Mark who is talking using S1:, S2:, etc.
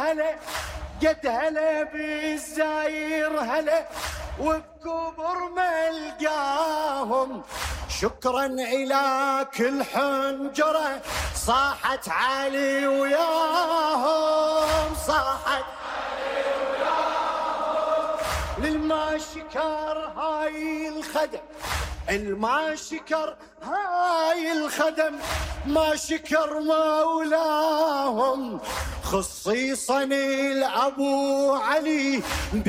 S1: هلا قد هلا بالزاير هلا وبكبر ملقاهم. شكرا إلى كل حنجرة صاحت علي وياهم، صاحت علي وياهم. للما شكر هاي الخدم، الما شكر هاي الخدم ما شكر مولاهم، خصيصا الأبو علي